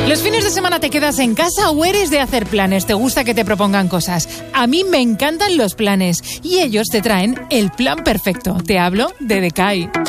¿Los fines de semana te quedas en casa o eres de hacer planes? ¿Te gusta que te propongan cosas? A mí me encantan los planes y ellos te traen el plan perfecto. Te hablo de Decay.